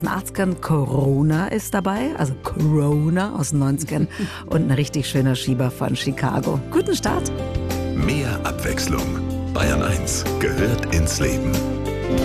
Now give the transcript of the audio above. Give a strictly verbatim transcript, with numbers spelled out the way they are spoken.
achtzigern Corona ist dabei, also Corona aus den neunzigern und ein richtig schöner Schieber von Chicago. Guten Start! Mehr Abwechslung. Bayern eins gehört ins Leben.